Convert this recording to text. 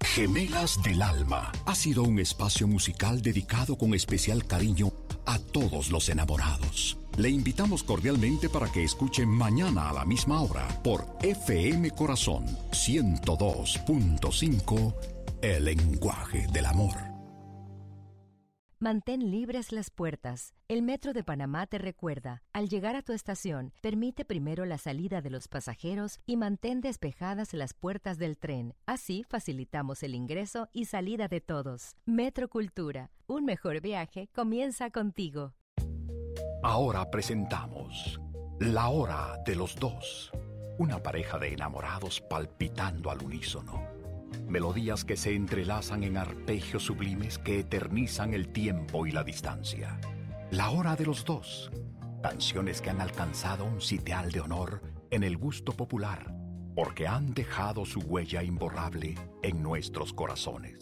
Gemelas del Alma ha sido un espacio musical dedicado con especial cariño a todos los enamorados. Le invitamos cordialmente para que escuche mañana a la misma hora por FM Corazón 102.5, el lenguaje del amor. Mantén libres las puertas. El Metro de Panamá te recuerda, al llegar a tu estación, permite primero la salida de los pasajeros y mantén despejadas las puertas del tren. Así facilitamos el ingreso y salida de todos. Metro Cultura, un mejor viaje comienza contigo. Ahora presentamos La Hora de los Dos, una pareja de enamorados palpitando al unísono. Melodías que se entrelazan en arpegios sublimes que eternizan el tiempo y la distancia. La Hora de los Dos, canciones que han alcanzado un sitial de honor en el gusto popular, porque han dejado su huella imborrable en nuestros corazones.